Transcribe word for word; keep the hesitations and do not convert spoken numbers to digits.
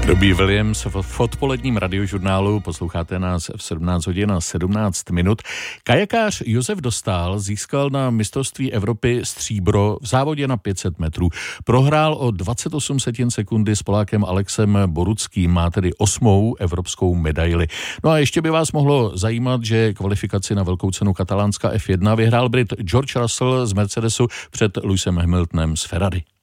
Robbie Williams v odpoledním radiožurnálu, posloucháte nás v sedmnáct hodin a sedmnáct minut. Kajakář Josef Dostál získal na mistrovství Evropy stříbro v závodě na pět set metrů. Prohrál o dvacet osm setin sekundy s Polákem Alexem Boruckým, má tedy osmou evropskou medaili. No a ještě by vás mohlo zajímat, že kvalifikaci na velkou cenu katalánska F jedna vyhrál Brit George Russell z Mercedesu před Lewisem Hamiltonem z Ferrari.